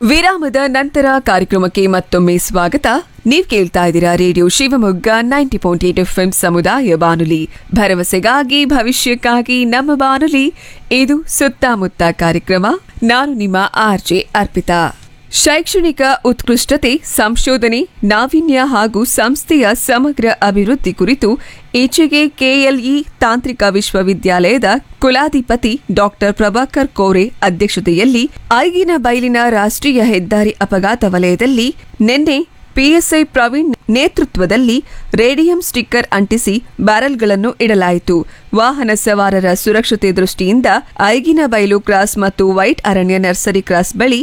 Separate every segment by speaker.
Speaker 1: ವಿರಾಮದ ನಂತರ ಕಾರ್ಯಕ್ರಮಕ್ಕೆ ಮತ್ತೊಮ್ಮೆ ಸ್ವಾಗತ. ನೀವ್ ಕೇಳ್ತಾ ಇದ್ದೀರಾ ರೇಡಿಯೋ ಶಿವಮೊಗ್ಗ 90.8 FM ಸಮುದಾಯ ಬಾನುಲಿ, ಭರವಸೆಗಾಗಿ ಭವಿಷ್ಯಕ್ಕಾಗಿ ನಮ್ಮ ಬಾನುಲಿ. ಇದು ಸುತ್ತಮುತ್ತ ಕಾರ್ಯಕ್ರಮ. ನಾನು ನಿಮ್ಮ ಆರ್ಜೆ ಅರ್ಪಿತಾ. ಶೈಕ್ಷಣಿಕ ಉತ್ಕೃಷ್ಟತೆ, ಸಂಶೋಧನೆ, ನಾವೀನ್ಯ ಹಾಗೂ ಸಂಸ್ಥೆಯ ಸಮಗ್ರ ಅಭಿವೃದ್ಧಿ ಕುರಿತು ಈಚೆಗೆ ಕೆಎಲ್ಇ ತಾಂತ್ರಿಕ ವಿಶ್ವವಿದ್ಯಾಲಯದ ಕುಲಾಧಿಪತಿ ಡಾಕ್ಟರ್ ಪ್ರಭಾಕರ್ ಕೋರೆ ಅಧ್ಯಕ್ಷತೆಯಲ್ಲಿ ಐಗಿನ ಬೈಲಿನ ರಾಷ್ಟ್ರೀಯ ಹೆದ್ದಾರಿ ಅಪಘಾತ ವಲಯದಲ್ಲಿ ನಿನ್ನೆ ಪಿಎಸ್ಐ ಪ್ರವೀಣ್ ನೇತೃತ್ವದಲ್ಲಿ ರೇಡಿಯಂ ಸ್ಟಿಕ್ಕರ್ ಅಂಟಿಸಿ ಬ್ಯಾರೆಲ್ಗಳನ್ನು ಇಡಲಾಯಿತು. ವಾಹನ ಸವಾರರ ಸುರಕ್ಷತೆ ದೃಷ್ಟಿಯಿಂದ ಐಗಿನ ಬೈಲು ಕ್ರಾಸ್ ಮತ್ತು ವೈಟ್ ಅರಣ್ಯ ನರ್ಸರಿ ಕ್ರಾಸ್ ಬಳಿ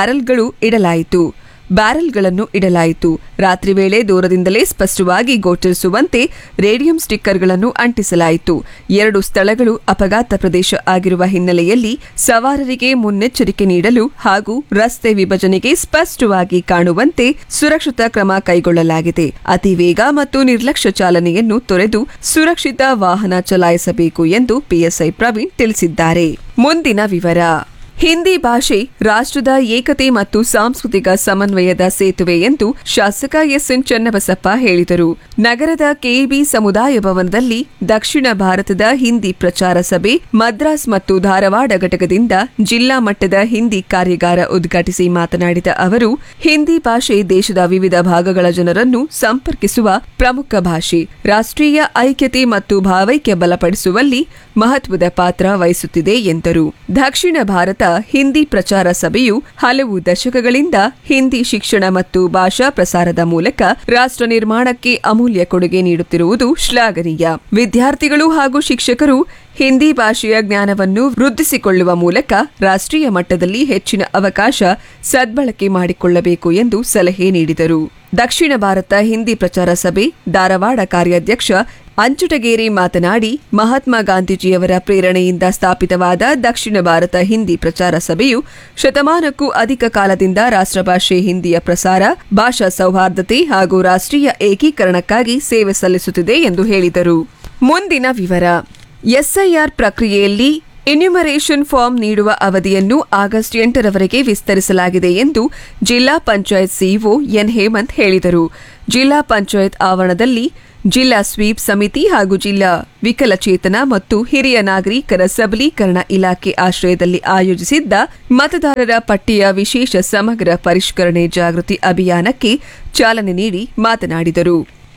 Speaker 1: ಬ್ಯಾರೆಲ್ಗಳನ್ನು ಇಡಲಾಯಿತು. ರಾತ್ರಿ ವೇಳೆ ದೂರದಿಂದಲೇ ಸ್ಪಷ್ಟವಾಗಿ ಗೋಚರಿಸುವಂತೆ ರೇಡಿಯಂ ಸ್ಟಿಕ್ಕರ್ಗಳನ್ನು ಅಂಟಿಸಲಾಯಿತು. 2 ಸ್ಥಳಗಳು ಅಪಘಾತ ಪ್ರದೇಶ ಆಗಿರುವ ಹಿನ್ನೆಲೆಯಲ್ಲಿ ಸವಾರರಿಗೆ ಮುನ್ನೆಚ್ಚರಿಕೆ ನೀಡಲು ಹಾಗೂ ರಸ್ತೆ ವಿಭಜನೆಗೆ ಸ್ಪಷ್ಟವಾಗಿ ಕಾಣುವಂತೆ ಸುರಕ್ಷತಾ ಕ್ರಮ ಕೈಗೊಳ್ಳಲಾಗಿದೆ. ಅತಿ ವೇಗ ಮತ್ತು ನಿರ್ಲಕ್ಷ್ಯ ಚಾಲನೆಯನ್ನು ತೊರೆದು ಸುರಕ್ಷಿತ ವಾಹನ ಚಲಾಯಿಸಬೇಕು ಎಂದು ಪಿಎಸ್ಐ ಪ್ರವೀಣ್ ತಿಳಿಸಿದ್ದಾರೆ. ಮುಂದಿನ ವಿವರ. ಹಿಂದಿ ಭಾಷೆ ರಾಷ್ಟ್ರದ ಏಕತೆ ಮತ್ತು ಸಾಂಸ್ಕೃತಿಕ ಸಮನ್ವಯದ ಸೇತುವೆ ಎಂದು ಶಾಸಕ ಎಸ್ಎನ್ ಚನ್ನಬಸಪ್ಪ ಹೇಳಿದರು. ನಗರದ ಕೆಇಬಿ ಸಮುದಾಯ ಭವನದಲ್ಲಿ ದಕ್ಷಿಣ ಭಾರತದ ಹಿಂದಿ ಪ್ರಚಾರ ಸಭೆ ಮದ್ರಾಸ್ ಮತ್ತು ಧಾರವಾಡ ಘಟಕದಿಂದ ಜಿಲ್ಲಾ ಮಟ್ಟದ ಹಿಂದಿ ಕಾರ್ಯಾಗಾರ ಉದ್ಘಾಟಿಸಿ ಮಾತನಾಡಿದ ಅವರು, ಹಿಂದಿ ಭಾಷೆ ದೇಶದ ವಿವಿಧ ಭಾಗಗಳ ಜನರನ್ನು ಸಂಪರ್ಕಿಸುವ ಪ್ರಮುಖ ಭಾಷೆ, ರಾಷ್ಟ್ರೀಯ ಐಕ್ಯತೆ ಮತ್ತು ಭಾವೈಕ್ಯ ಬಲಪಡಿಸುವಲ್ಲಿ ಮಹತ್ವದ ಪಾತ್ರ ವಹಿಸುತ್ತಿದೆ ಎಂದರು. ದಕ್ಷಿಣ ಭಾರತ ಹಿಂದಿ ಪ್ರಚಾರ ಸಭೆಯು ಹಲವು ದಶಕಗಳಿಂದ ಹಿಂದಿ ಶಿಕ್ಷಣ ಮತ್ತು ಭಾಷಾ ಪ್ರಸಾರದ ಮೂಲಕ ರಾಷ್ಟ್ರ ನಿರ್ಮಾಣಕ್ಕೆ ಅಮೂಲ್ಯ ಕೊಡುಗೆ ನೀಡುತ್ತಿರುವುದು ಶ್ಲಾಘನೀಯ. ವಿದ್ಯಾರ್ಥಿಗಳು ಹಾಗೂ ಶಿಕ್ಷಕರು ಹಿಂದಿ ಭಾಷೆಯ ಜ್ಞಾನವನ್ನು ವೃದ್ಧಿಸಿಕೊಳ್ಳುವ ಮೂಲಕ ರಾಷ್ಟ್ರೀಯ ಮಟ್ಟದಲ್ಲಿ ಹೆಚ್ಚಿನ ಅವಕಾಶ ಸದ್ಬಳಕೆ ಮಾಡಿಕೊಳ್ಳಬೇಕು ಎಂದು ಸಲಹೆ ನೀಡಿದರು. ದಕ್ಷಿಣ ಭಾರತ ಹಿಂದಿ ಪ್ರಚಾರ ಸಭೆ ಧಾರವಾಡ ಕಾರ್ಯಾಧ್ಯಕ್ಷ ಅಂಚುಟಗೇರಿ ಮಾತನಾಡಿ, ಮಹಾತ್ಮ ಗಾಂಧೀಜಿಯವರ ಪ್ರೇರಣೆಯಿಂದ ಸ್ಥಾಪಿತವಾದ ದಕ್ಷಿಣ ಭಾರತ ಹಿಂದಿ ಪ್ರಚಾರ ಸಭೆಯು ಶತಮಾನಕ್ಕೂ ಅಧಿಕ ಕಾಲದಿಂದ ರಾಷ್ಟ್ರಭಾಷೆ ಹಿಂದಿಯ ಪ್ರಸಾರ, ಭಾಷಾ ಸೌಹಾರ್ದತೆ ಹಾಗೂ ರಾಷ್ಟ್ರೀಯ ಏಕೀಕರಣಕ್ಕಾಗಿ ಸೇವೆ ಸಲ್ಲಿಸುತ್ತಿದೆ ಎಂದು ಹೇಳಿದರು. ಮುಂದಿನ ವಿವರ. ಎಸ್ಐಆರ್ ಪ್ರಕ್ರಿಯೆಯಲ್ಲಿ ಎನ್ಯುಮರೇಷನ್ ಫಾರ್ಮ್ ನೀಡುವ ಅವಧಿಯನ್ನು ಆಗಸ್ಟ್ 8ರವರೆಗೆ ವಿಸ್ತರಿಸಲಾಗಿದೆ ಎಂದು ಜಿಲ್ಲಾ ಪಂಚಾಯತ್ ಸಿಇಒ ಎನ್ ಹೇಮಂತ್ ಹೇಳಿದರು. ಜಿಲ್ಲಾ ಪಂಚಾಯತ್ ಆವರಣದಲ್ಲಿ ಜಿಲ್ಲಾ ಸ್ವೀಪ್ ಸಮಿತಿ ಹಾಗೂ ಜಿಲ್ಲಾ ವಿಕಲಚೇತನ ಮತ್ತು ಹಿರಿಯ ನಾಗರಿಕರ ಸಬಲೀಕರಣ ಇಲಾಖೆ ಆಶ್ರಯದಲ್ಲಿ ಆಯೋಜಿಸಿದ್ದ ಮತದಾರರ ಪಟ್ಟಿಯ ವಿಶೇಷ ಸಮಗ್ರ ಪರಿಷ್ಕರಣೆ ಜಾಗೃತಿ ಅಭಿಯಾನಕ್ಕೆ ಚಾಲನೆ ನೀಡಿ ಮಾತನಾಡಿದರು.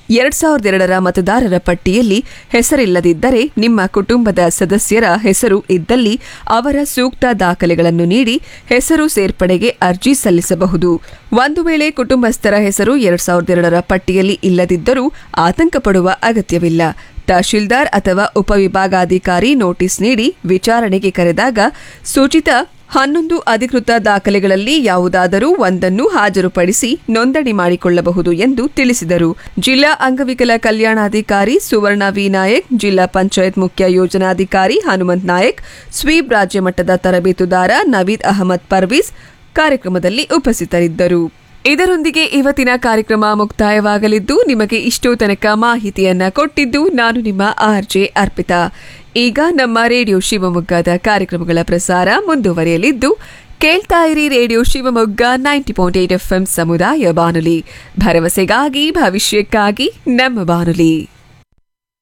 Speaker 1: 2002ರ ಮತದಾರರ ಪಟ್ಟಿಯಲ್ಲಿ ಹೆಸರಿಲ್ಲದಿದ್ದರೆ ನಿಮ್ಮ ಕುಟುಂಬದ ಸದಸ್ಯರ ಹೆಸರು ಇದ್ದಲ್ಲಿ ಅವರ ಸೂಕ್ತ ದಾಖಲೆಗಳನ್ನು ನೀಡಿ ಹೆಸರು ಸೇರ್ಪಡೆಗೆ ಅರ್ಜಿ ಸಲ್ಲಿಸಬಹುದು. ಒಂದು ವೇಳೆ ಕುಟುಂಬಸ್ಥರ ಹೆಸರು 2002ರ ಪಟ್ಟಿಯಲ್ಲಿ ಇಲ್ಲದಿದ್ದರೂ ಆತಂಕ ಪಡುವ ಅಗತ್ಯವಿಲ್ಲ. ತಹಶೀಲ್ದಾರ್ ಅಥವಾ ಉಪವಿಭಾಗಾಧಿಕಾರಿ ನೋಟಿಸ್ ನೀಡಿ ವಿಚಾರಣೆಗೆ ಕರೆದಾಗ ಸೂಚಿತ 11 ಅಧಿಕೃತ ದಾಖಲೆಗಳಲ್ಲಿ ಯಾವುದಾದರೂ ಒಂದನ್ನು ಹಾಜರುಪಡಿಸಿ ನೋಂದಣಿ ಮಾಡಿಕೊಳ್ಳಬಹುದು ಎಂದು ತಿಳಿಸಿದರು. ಜಿಲ್ಲಾ ಅಂಗವಿಕಲ ಕಲ್ಯಾಣಾಧಿಕಾರಿ ಸುವರ್ಣ ವಿ ನಾಯಕ್, ಜಿಲ್ಲಾ ಪಂಚಾಯತ್ ಮುಖ್ಯ ಯೋಜನಾಧಿಕಾರಿ ಹನುಮಂತ್ ನಾಯಕ್, ಸ್ವೀಪ್ ರಾಜ್ಯ ಮಟ್ಟದ ತರಬೇತುದಾರ ನವೀದ್ ಅಹಮದ್ ಪರ್ವೀಸ್ ಕಾರ್ಯಕ್ರಮದಲ್ಲಿ ಉಪಸ್ಥಿತರಿದ್ದರು. ಇದರೊಂದಿಗೆ ಇವತ್ತಿನ ಕಾರ್ಯಕ್ರಮ ಮುಕ್ತಾಯವಾಗಲಿದ್ದು, ನಿಮಗೆ ಇಷ್ಟೋ ತನಕ ಮಾಹಿತಿಯನ್ನ ಕೊಟ್ಟಿದ್ದು ನಾನು ನಿಮ್ಮ ಆರ್ಜೆ ಅರ್ಪಿತಾ. ಈಗ ನಮ್ಮ ರೇಡಿಯೋ ಶಿವಮೊಗ್ಗದ ಕಾರ್ಯಕ್ರಮಗಳ ಪ್ರಸಾರ ಮುಂದುವರಿಯಲಿದ್ದು, ಕೇಳ್ತಾ ಇರಿ ರೇಡಿಯೋ ಶಿವಮೊಗ್ಗ 90.8 FM ಸಮುದಾಯ ಬಾನುಲಿ, ಭರವಸೆಗಾಗಿ ಭವಿಷ್ಯಕ್ಕಾಗಿ ನಮ್ಮ ಬಾನುಲಿ.